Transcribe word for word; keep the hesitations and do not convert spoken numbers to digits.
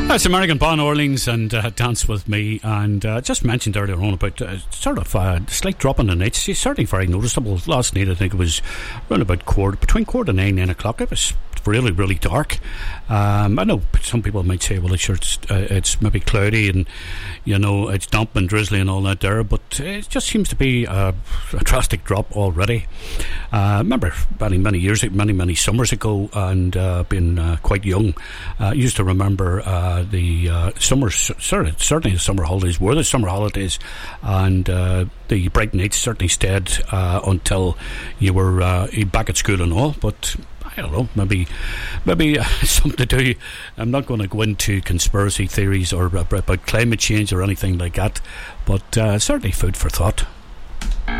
That's American Bon Orleans and uh, Dance With Me. And uh, just mentioned earlier on about uh, sort of a uh, slight drop in the nights. It's certainly very noticeable. Last night I think it was around about quarter, between quarter to nine, nine o'clock. It was really, really dark. Um, I know some people might say, well, it's, it's, uh, it's maybe cloudy and, you know, it's damp and drizzly and all that there, but it just seems to be a, a drastic drop already. I uh, remember many, many years, many, many summers ago, and uh, being uh, quite young, I uh, used to remember uh, the uh, summers, certainly, certainly the summer holidays were the summer holidays, and uh, the bright nights certainly stayed uh, until you were uh, back at school and all, but I don't know, maybe maybe uh, something to do. I'm not going to go into conspiracy theories or about climate change or anything like that, but uh, certainly food for thought.